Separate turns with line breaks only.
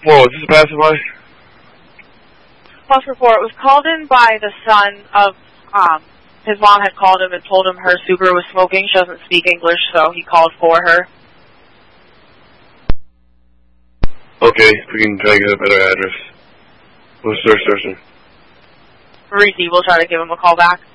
Whoa, is this a passerby?
Plus report was called in by the son of, his mom had called him and told him her Subaru was smoking. She doesn't speak English, so he called for her.
Okay, we can try to get a better address. We'll start searching.
Reese, we'll try to give him a call back.